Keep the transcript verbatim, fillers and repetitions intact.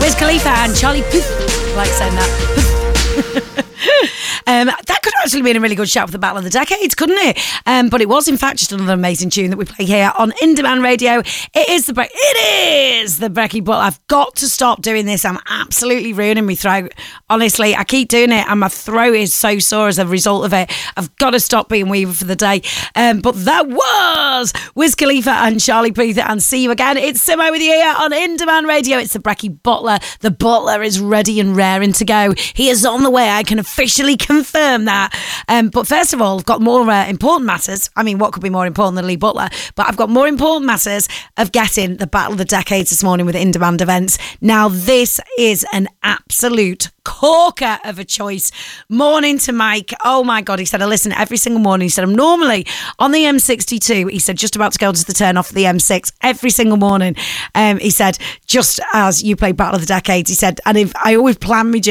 Wiz Khalifa and Charlie Puth. I like saying that. Um, that could have actually been a really good shout for the Battle of the Decades, couldn't it? Um, but it was, in fact, just another amazing tune that we play here on In Demand Radio. It is the Bre- It is the Brecky Butler. I've got to stop doing this. I'm absolutely ruining my throat. Honestly, I keep doing it, and my throat is so sore as a result of it. I've got to stop being Weaver for the day. Um, but that was Wiz Khalifa and Charlie Puth, and see you again. It's Simo with you here on In Demand Radio. It's the Brecky Butler. The Butler is ready and raring to go. He is on the way. I can officially confirm that. Um, but first of all, I've got more uh, important matters. I mean, what could be more important than Lee Butler? But I've got more important matters of getting the Battle of the Decades this morning with In Demand Events. Now, this is an absolute corker of a choice. Morning to Mike. Oh my God, he said, I listen every single morning. He said, I'm normally on the M sixty-two. He said, just about to go to the turn off of the M six every single morning. Um, he said, just as you play Battle of the Decades, he said, and if I always plan my